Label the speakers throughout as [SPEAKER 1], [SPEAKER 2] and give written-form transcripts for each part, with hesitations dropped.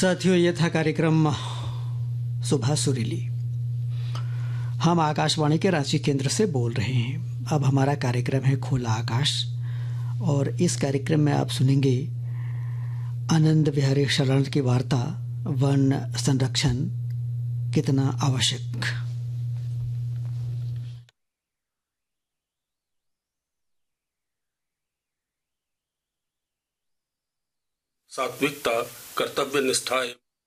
[SPEAKER 1] साथियों, ये था कार्यक्रम सुबह सुरीली। हम आकाशवाणी के रांची केंद्र से बोल रहे हैं। अब हमारा कार्यक्रम है खुला आकाश, और इस कार्यक्रम में आप सुनेंगे आनंद विहारी शरण की वार्ता वन संरक्षण कितना आवश्यक।
[SPEAKER 2] सात्विकता, कर्तव्य निष्ठा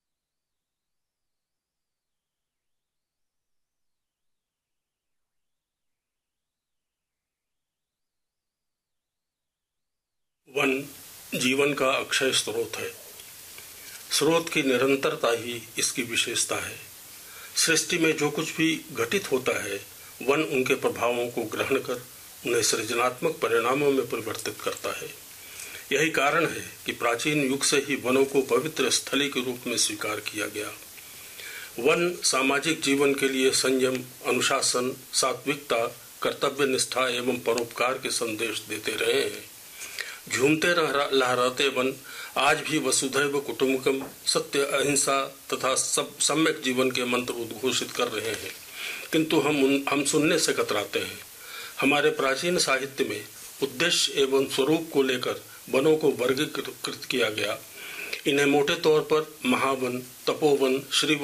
[SPEAKER 2] वन जीवन का अक्षय स्रोत है। स्रोत की निरंतरता ही इसकी विशेषता है। सृष्टि में जो कुछ भी घटित होता है, वन उनके प्रभावों को ग्रहण कर उन्हें सृजनात्मक परिणामों में परिवर्तित करता है। यही कारण है कि प्राचीन युग से ही वनों को पवित्र स्थली के रूप में स्वीकार किया गया। वन सामाजिक जीवन के लिए संयम, अनुशासन, सात्विकता, कर्तव्य निष्ठा एवं परोपकार के संदेश देते रहे हैं। झूमते लहराते वन आज भी वसुधैव कुटुंबकम, सत्य, अहिंसा तथा सम्यक जीवन के मंत्र उद्घोषित कर रहे हैं, किंतु हम सुनने से कतराते हैं। हमारे प्राचीन साहित्य में उद्देश्य एवं स्वरूप को लेकर वनों को वर्गीकृत किया गया। इन्हें मोटे तौर पर महावन, तपोवन, श्री